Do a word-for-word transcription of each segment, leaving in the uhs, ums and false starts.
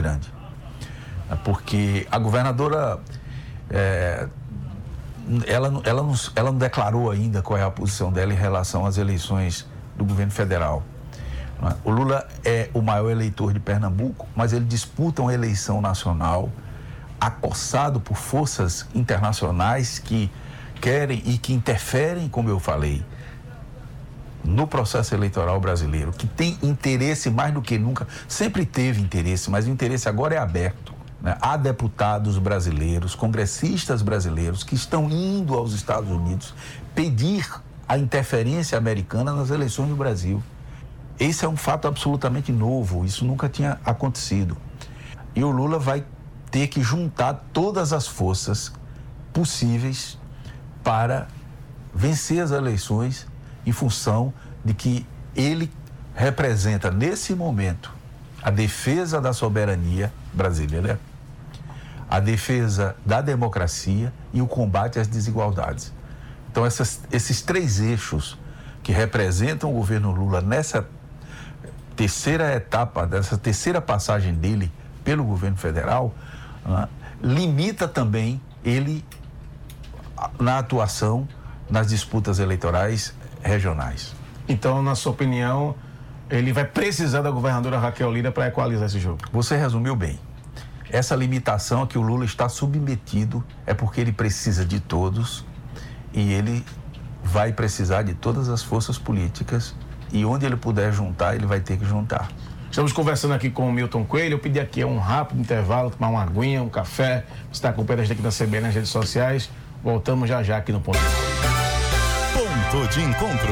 grande. Porque a governadora, é, ela, ela, não, ela não declarou ainda qual é a posição dela em relação às eleições do governo federal. O Lula é o maior eleitor de Pernambuco, mas ele disputa uma eleição nacional acossado por forças internacionais que querem e que interferem, como eu falei, no processo eleitoral brasileiro, que tem interesse mais do que nunca, sempre teve interesse, mas o interesse agora é aberto, né? Há deputados brasileiros, congressistas brasileiros que estão indo aos Estados Unidos pedir a interferência americana nas eleições do Brasil. Esse é um fato absolutamente novo, isso nunca tinha acontecido. E o Lula vai ter que juntar todas as forças possíveis para vencer as eleições em função de que ele representa, nesse momento, a defesa da soberania brasileira, a defesa da democracia e o combate às desigualdades. Então, essas, esses três eixos que representam o governo Lula nessa terceira etapa, dessa terceira passagem dele pelo governo federal, né, limita também ele na atuação nas disputas eleitorais regionais. Então, na sua opinião, ele vai precisar da governadora Raquel Lira para equalizar esse jogo? Você resumiu bem. Essa limitação a que o Lula está submetido é porque ele precisa de todos e ele vai precisar de todas as forças políticas e onde ele puder juntar, ele vai ter que juntar. Estamos conversando aqui com o Milton Coelho. Eu pedi aqui um rápido intervalo, tomar uma aguinha, um café. Você está acompanhando a gente aqui na C B N nas redes sociais. Voltamos já já aqui no Ponto. Ponto de Encontro.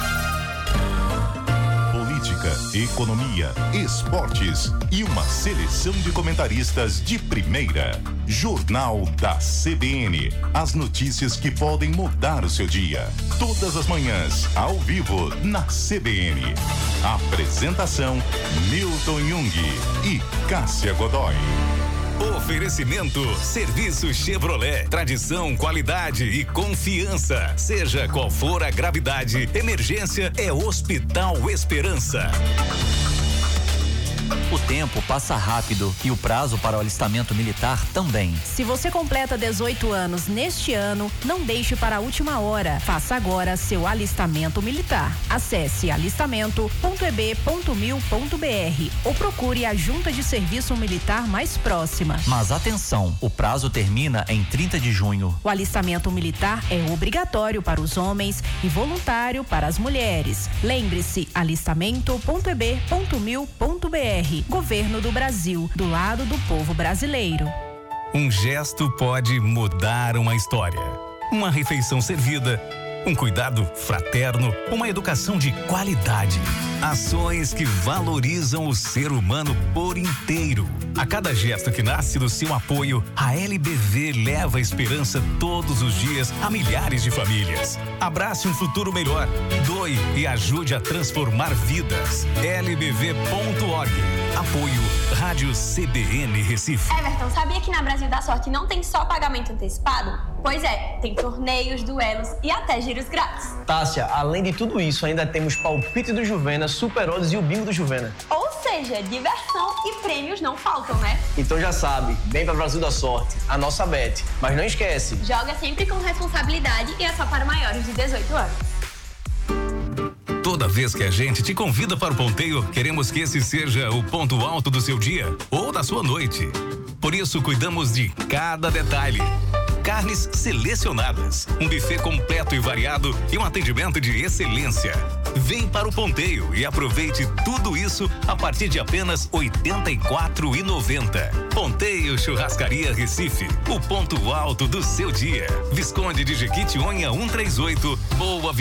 Política, economia, esportes e uma seleção de comentaristas de primeira. Jornal da C B N. As notícias que podem mudar o seu dia. Todas as manhãs, ao vivo, na C B N. Apresentação: Milton Jung e Cássia Godoy. Oferecimento Serviço Chevrolet, tradição, qualidade e confiança. Seja qual for a gravidade, emergência é Hospital Esperança. O tempo passa rápido e o prazo para o alistamento militar também. Se você completa dezoito anos neste ano, não deixe para a última hora. Faça agora seu alistamento militar. Acesse alistamento ponto e b ponto mil ponto b r ou procure a junta de serviço militar mais próxima. Mas atenção, o prazo termina em trinta de junho. O alistamento militar é obrigatório para os homens e voluntário para as mulheres. Lembre-se, alistamento ponto e b ponto mil ponto b r. Governo do Brasil, do lado do povo brasileiro. Um gesto pode mudar uma história. Uma refeição servida, um cuidado fraterno, uma educação de qualidade. Ações que valorizam o ser humano por inteiro. A cada gesto que nasce do seu apoio, a L B V leva esperança todos os dias a milhares de famílias. Abrace um futuro melhor, doe e ajude a transformar vidas. L B V ponto org. Apoio Rádio C B N Recife. Everton, sabia que na Brasil da Sorte não tem só pagamento antecipado? Pois é, tem torneios, duelos e até giros grátis. Tássia, além de tudo isso, ainda temos palpite do Juvena, Super Odds e o bingo do Juvena. Ou seja, diversão e prêmios não faltam, né? Então já sabe, vem para Brasil da Sorte, a nossa bet. Mas não esquece, joga sempre com responsabilidade e é só para maiores de dezoito anos. Toda vez que a gente te convida para o ponteio, queremos que esse seja o ponto alto do seu dia ou da sua noite. Por isso, cuidamos de cada detalhe. Carnes selecionadas, um buffet completo e variado e um atendimento de excelência. Vem para o ponteio e aproveite tudo isso a partir de apenas oitenta e quatro reais e noventa centavos. Ponteio Churrascaria Recife, o ponto alto do seu dia. Visconde de Jequitinhonha cento e trinta e oito, Boa